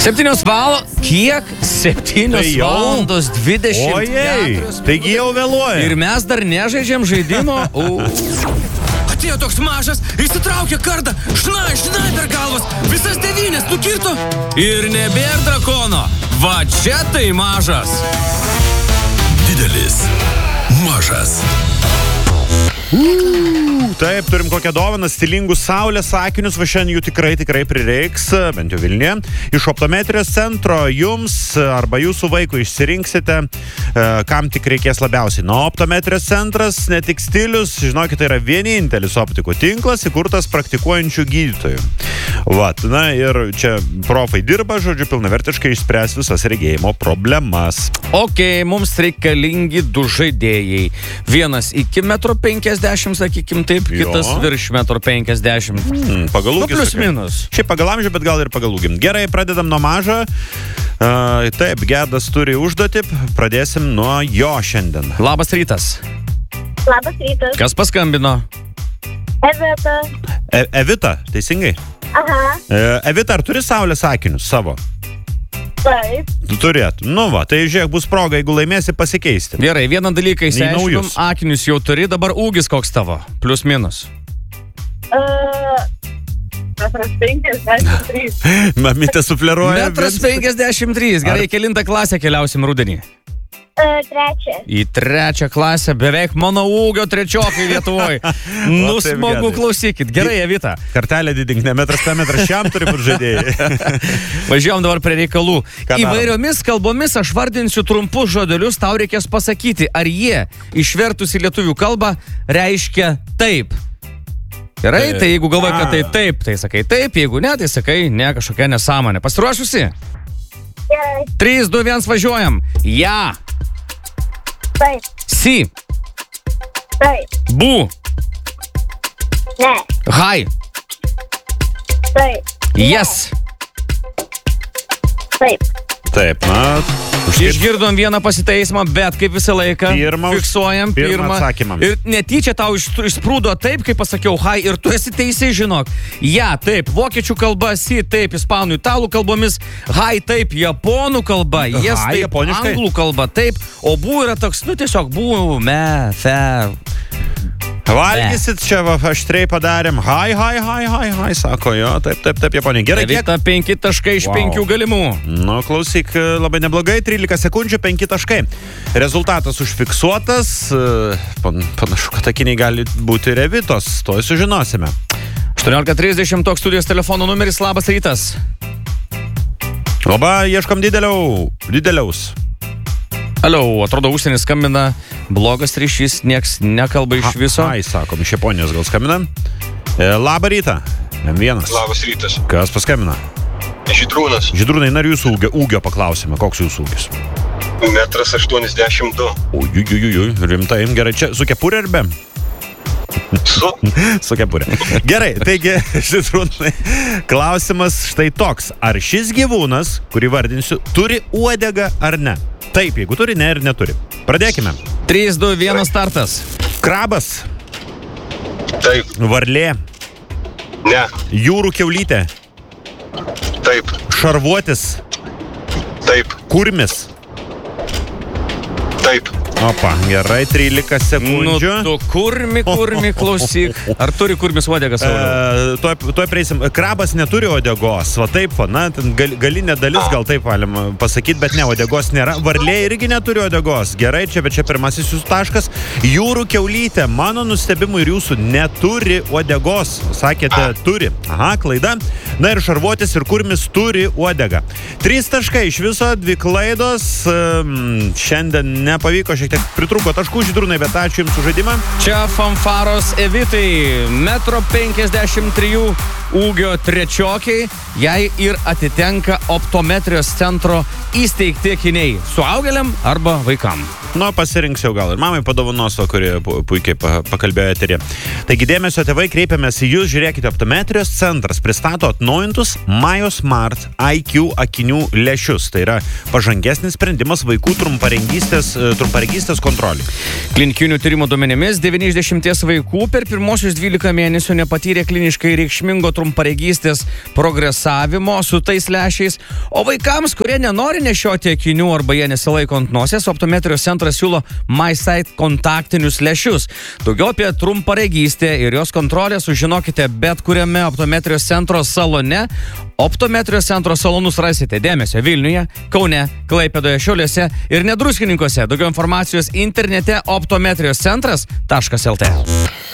7 valandos. Kiek? 7 valandos 20. Ojei, taigi jau vėluoja. Ir mes dar nežaidžiam žaidimo. Atėjo toks mažas, įsitraukė kardą, šnai per galvas, visas 9 nukirto. Ir nebėr drakono. Va čia tai mažas. Didelis. Mažas. Taip, turim kokią dovaną, stilingus saulės akinius, va šiandien jų tikrai prireiks, bent jau Vilniuje. Iš optometrijos centro jums arba jūsų vaikų išsirinksite, kam tik reikės labiausiai. Nu, optometrijos centras, ne tik stilius, žinokit, tai yra vienintelis optikų tinklas, įkurtas praktikuojančių gydytojų. Vat, na ir čia profai dirba, žodžiu, pilnavertiškai išspręs visas regėjimo problemas. Ok, mums reikalingi 2 žaidėjai. Vienas iki 1,50 m, sakykim taip, kitas virš 1,50 m. Pagal ūgį. Plius minus. Šiaip pagal amžių, bet gal ir pagal ūgį. Gerai, pradedam nuo mažo. Taip, Gedas turi užduotį. Pradėsim nuo jo šiandien. Labas rytas. Labas rytas. Kas paskambino? Evita. Evita, teisingai? Aha. Evita, ar turi saulės akinius savo? Taip. Tu turėtum. Nu va, tai žiūrėk, bus proga, jeigu laimėsi, pasikeisti. Gerai, vieną dalyką įsiaiškinom, akinius jau turi, dabar ūgis koks tavo? Plius minus. 1,53 m. Mamytė sufleruoja. 1,53 m. Gerai, kelintą klasę keliausim rudenį? 3. Į 3 klasę, beveik mano ūgio 3-okai Lietuvoje. Nu, smagu, klausykit. Gerai, Evita. Kartelę didink, ne 1,5 m, šiam turi būt žaidėjai. Važiuojam dabar prie reikalų. Ką Įvairiomis kalbomis aš vardinsiu trumpus žodelius, tau reikės pasakyti, ar jie išvertus į lietuvių kalbą reiškia taip. Gerai, tai jeigu galvoji, kad tai taip, tai sakai taip, jeigu ne, tai sakai ne, kažkokia nesąmonė. Pasiruošusi? 3, 2, 1, važiuojam. Ja. Taip. Si. Taip. Bu. Ne. Hai. Taip. Yes. Taip. Taip, na. Išgirdom vieną pasiteismą, bet kaip visą laiką fiksuojam pirmą atsakymą. Ir netyčia tau išsprūdo taip, kaip pasakiau, hai, ir tu esi teisi, žinok. Ja, taip, vokiečių kalba, si, taip, ispanų, italų kalbomis, hai, taip, japonų kalba, yes, Hai, taip, japoniškai. anglų kalba, taip, o bu yra toks, nu, tiesiog bu, me, fe. Valgysit čia, va, aštriai padarėm. Hai, sako jo, taip, Japonija. Gerai, Evita, 5 taškai iš 5 galimų. Nu, klausyk, labai neblogai, 13 sekundžių, 5 taškai. Rezultatas užfiksuotas, panašu, kad akiniai gali būti Evitos, to sužinosime. 18:30 toks studijos telefono numeris, labas rytas. Labai ieškom dideliaus. Alio, atrodo, užsienis skambina, blogas ryšys, nieks nekalba iš viso. Ai, sakom, iš Japonijos gal skambina. Labą rytą. M1. Labas rytas. Kas paskambina? Žydrūnas. Žydrūnai, ar jūsų ūgio paklausime? Koks jūsų ūgis? 1,82 m. Ujujujujui, rimtai, gerai. Čia su kepurė ar be? Su kepurė. Gerai, taigi, Žydrūnai, klausimas štai toks. Ar šis gyvūnas, kurį vardinsiu, turi uodegą ar ne? Taip, jeigu turi, ne ir neturi. Pradėkime. 3, 2, 1, startas. Krabas. Taip. Varlė. Ne. Jūrų kiaulytė. Taip. Šarvuotis. Taip. Kurmis. Taip. Opa, gerai, 13 sekundžių. Nu, tu kurmi, klausyk. Ar turi kurmis uodegas? Tuoj prieisim. Krabas neturi uodegos. Va taip, na, galinė dalis gal taip galim pasakyti, bet ne, uodegos nėra. Varlė irgi neturi uodegos. Gerai, bet čia pirmasis jūsų taškas. Jūrų kiaulytė, mano nustebimu ir jūsų, neturi uodegos. Sakėte, turi. Aha, klaida. Na ir šarvuotis ir kurmis turi uodegą. 3 taškai iš viso, 2 klaidos. Šiandien nepavyko, šiek tiek pritrūko taškų, Žydrūnai, bet ačiū Jums už žaidimą. Čia fanfaros Evitai, 1,53 m ūgio 3-okiai, jai ir atitenka optometrijos centro įsteigti akiniai suaugėliam arba vaikam. Nu, pasirinksiu gal ir mamai padovanosiu, kuri puikiai pakalbėjo eterį. Taigi dėmesio tėvai, kreipiamės į jūs, žiūrėkite, optometrijos centras pristato atnaujintus Mayo Smart IQ akinių lęšius. Tai yra pažangesnis sprendimas vaikų trumparegystės kontroliai. Klinikinių tyrimų duomenimis 9 iš 10 vaikų per pirmosius 12 mėnesių nepatyrė kliniškai reikšmingo trumparegystės progresavimo su tais lęšiais. O vaikams, kurie nenori nešioti akinių arba jie nesilaiko ant nosies, optometrijos centras siūlo MySight kontaktinius lęšius. Daugiau apie trumparegystę ir jos kontrolę sužinokite bet kuriame optometrijos centro salone. Optometrijos centro salonus rasite dėmesio Vilniuje, Kaune, Klaipėdoje, Šiauliuose ir Druskininkuose. Daugiau informacijos internete optometrijos centras.lt.